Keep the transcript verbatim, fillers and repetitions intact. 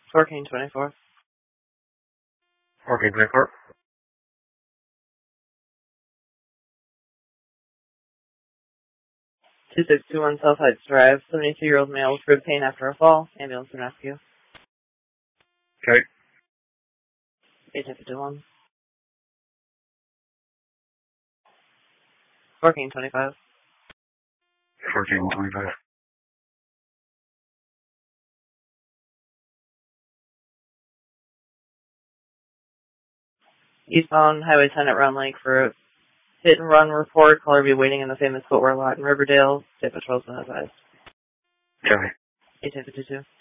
fourteen twenty-four. fourteen twenty-four. two six two one South Heights Drive, seventy-two-year-old male with rib pain after a fall. Ambulance and rescue. Okay. eight fifty-one. fourteen twenty-five. fourteen twenty-five. Eastbound Highway ten at Round Lake for a hit and run report. Caller be waiting in the famous footwear lot in Riverdale. State Patrol's been advised. Okay. eight fifty-two.